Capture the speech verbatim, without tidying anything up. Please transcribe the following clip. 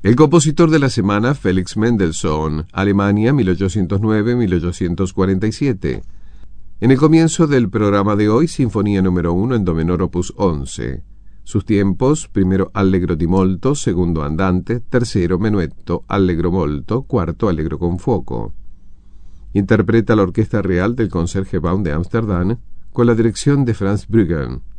El compositor de la semana, Felix Mendelssohn, Alemania, mil ochocientos nueve a mil ochocientos cuarenta y siete. En el comienzo del programa de hoy, Sinfonía número uno en do menor opus once. Sus tiempos, primero allegro di molto, segundo andante, tercero menuetto, allegro molto, cuarto allegro con fuoco. Interpreta la Orquesta Real del Concertgebouw de Ámsterdam con la dirección de Franz Bruggen.